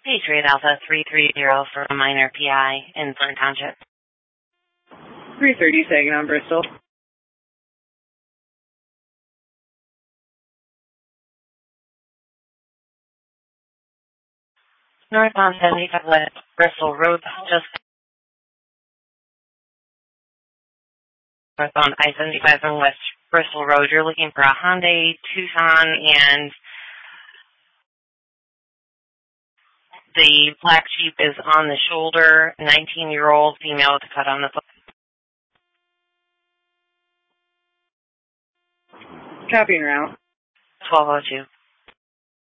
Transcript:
Patriot Alpha 330 for a minor PI in Flint Township. 330 Saginaw, Bristol. Northbound 75 West Bristol Road, just northbound I-75 and West Bristol Road. You're looking for a Hyundai Tucson, and the black Jeep is on the shoulder. 19-year-old female with a cut on the foot. Copy and route. 1202.